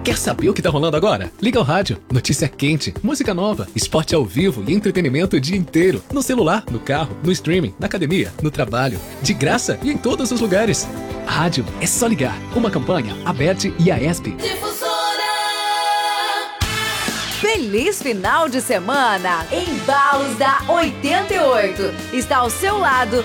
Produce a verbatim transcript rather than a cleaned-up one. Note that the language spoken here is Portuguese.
Quer saber o que tá rolando agora? Liga o rádio, notícia quente, música nova, esporte ao vivo e entretenimento o dia inteiro. No celular, no carro, no streaming, na academia, no trabalho. De graça e em todos os lugares. Rádio é só ligar. Uma campanha, Aberte e a ESP. Difusora! Feliz final de semana! Embalos da oitenta e oito. Está ao seu lado